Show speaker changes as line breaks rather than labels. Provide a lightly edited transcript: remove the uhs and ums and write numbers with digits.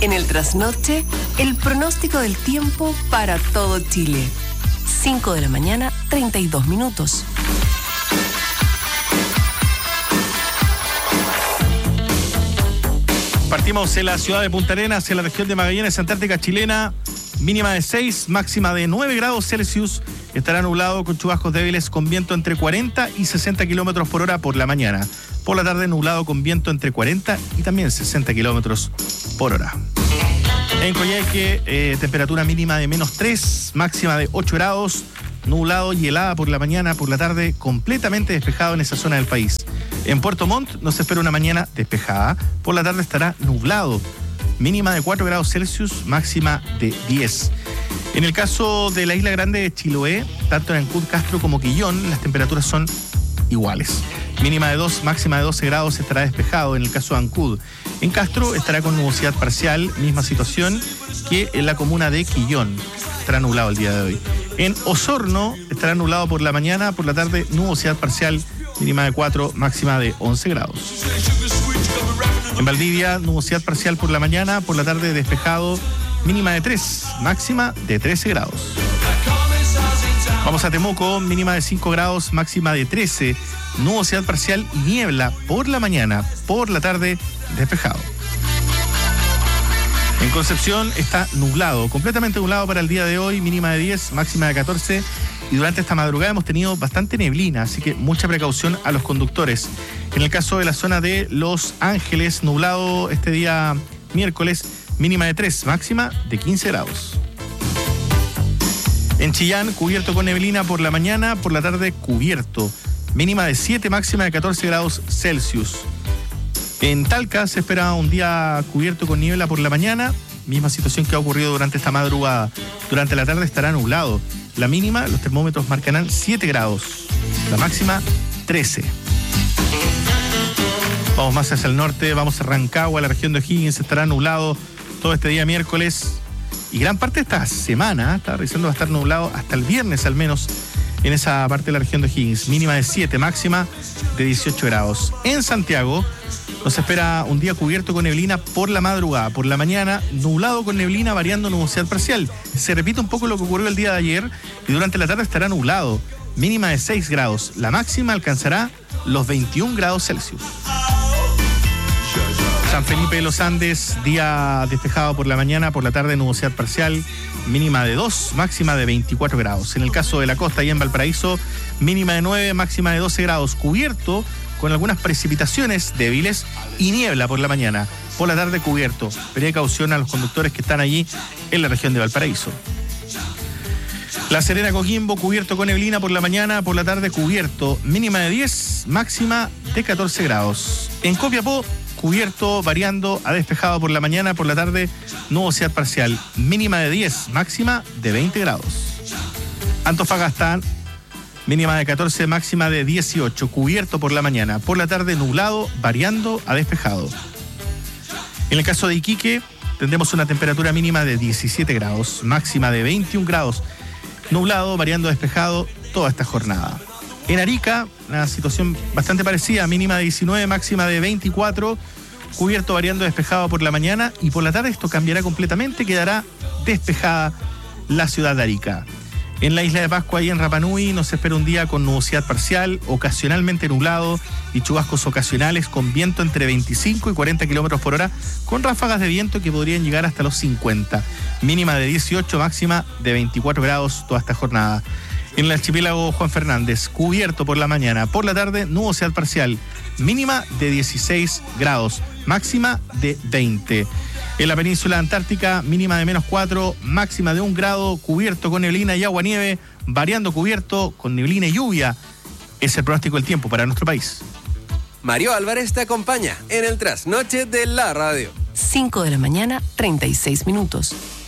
En el trasnoche, el pronóstico del tiempo para todo Chile. 5 de la mañana, 32 minutos.
Partimos en la ciudad de Punta Arenas, en la región de Magallanes, Antártica chilena. Mínima de 6, máxima de 9 grados Celsius. Estará nublado con chubascos débiles con viento entre 40 y 60 kilómetros por hora por la mañana. Por la tarde nublado con viento entre 40 y también 60 kilómetros por hora. En Coyhaique, temperatura mínima de -3, máxima de 8 grados. Nublado y helada por la mañana, por la tarde completamente despejado en esa zona del país. En Puerto Montt nos espera una mañana despejada. Por la tarde estará nublado. Mínima de 4 grados Celsius, máxima de 10. En el caso de la isla grande de Chiloé, tanto en Ancud, Castro como Quillón, las temperaturas son iguales. Mínima de 2, máxima de 12 grados, estará despejado en el caso de Ancud. En Castro estará con nubosidad parcial, misma situación que en la comuna de Quillón. Estará nublado el día de hoy. En Osorno estará nublado por la mañana, por la tarde nubosidad parcial, mínima de 4, máxima de 11 grados. En Valdivia, nubosidad parcial por la mañana, por la tarde despejado, mínima de 3, máxima de 13 grados. Vamos a Temuco, mínima de 5 grados, máxima de 13, nubosidad parcial y niebla por la mañana, por la tarde despejado. En Concepción está nublado, completamente nublado para el día de hoy, mínima de 10, máxima de 14. Y durante esta madrugada hemos tenido bastante neblina, así que mucha precaución a los conductores. En el caso de la zona de Los Ángeles, nublado este día miércoles, mínima de 3, máxima de 15 grados. En Chillán, cubierto con neblina por la mañana, por la tarde cubierto, mínima de 7, máxima de 14 grados Celsius. En Talca se espera un día cubierto con niebla por la mañana, misma situación que ha ocurrido durante esta madrugada. Durante la tarde estará nublado. La mínima, los termómetros marcarán 7 grados. La máxima, 13. Vamos más hacia el norte, vamos a Rancagua, la región de O'Higgins, estará nublado todo este día miércoles. Y gran parte de esta semana, está revisando, va a estar nublado hasta el viernes al menos en esa parte de la región de O'Higgins. Mínima de 7, máxima de 18 grados. En Santiago nos espera un día cubierto con neblina por la madrugada. Por la mañana, nublado con neblina, variando nubosidad parcial. Se repite un poco lo que ocurrió el día de ayer y durante la tarde estará nublado. Mínima de 6 grados. La máxima alcanzará los 21 grados Celsius. San Felipe de los Andes, día despejado por la mañana, por la tarde nubosidad parcial, mínima de 2, máxima de 24 grados. En el caso de la costa y en Valparaíso, mínima de 9, máxima de 12 grados, cubierto con algunas precipitaciones débiles y niebla por la mañana. Por la tarde cubierto. Precaución a los conductores que están allí en la región de Valparaíso. La Serena, Coquimbo, cubierto con neblina por la mañana, por la tarde cubierto, mínima de 10, máxima de 14 grados. En Copiapó, cubierto, variando a despejado por la mañana, por la tarde nubosidad parcial, mínima de 10, máxima de 20 grados. Antofagasta, mínima de 14, máxima de 18, cubierto por la mañana, por la tarde nublado, variando a despejado. En el caso de Iquique, tendremos una temperatura mínima de 17 grados, máxima de 21 grados, nublado, variando a despejado toda esta jornada. En Arica, una situación bastante parecida, mínima de 19, máxima de 24, cubierto, variando despejado por la mañana y por la tarde esto cambiará completamente, quedará despejada la ciudad de Arica. En la isla de Pascua y en Rapa Nui nos espera un día con nubosidad parcial, ocasionalmente nublado y chubascos ocasionales con viento entre 25 y 40 kilómetros por hora, con ráfagas de viento que podrían llegar hasta los 50. Mínima de 18, máxima de 24 grados toda esta jornada. En el archipiélago Juan Fernández, cubierto por la mañana, por la tarde nubosidad parcial, mínima de 16 grados, máxima de 20. En la península antártica, mínima de -4, máxima de 1 grado, cubierto con neblina y aguanieve, variando cubierto con neblina y lluvia. Es el pronóstico del tiempo para nuestro país.
Mario Álvarez te acompaña en el trasnoche de la radio.
5 de la mañana, 36 minutos.